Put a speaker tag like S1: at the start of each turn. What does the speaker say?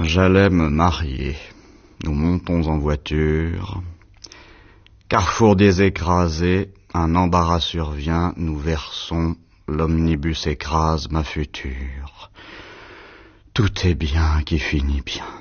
S1: J'allais me marier. Nous montons en voiture. Carrefour des écrasés, un embarras survient, nous versons, l'omnibus écrase ma future. Tout est bien qui finit bien.